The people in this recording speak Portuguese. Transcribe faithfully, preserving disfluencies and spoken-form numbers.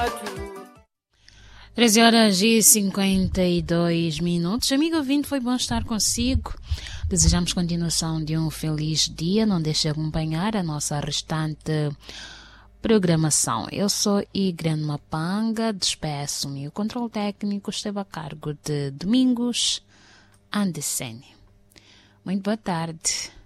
treze horas e cinquenta e dois minutos. Amigo ouvinte, foi bom estar consigo. Desejamos continuação de um feliz dia. Não deixe de acompanhar a nossa restante programação. Eu sou Igren Mapanga, despeço-me. O controle técnico esteve a cargo de Domingos Andesene. Muito boa tarde.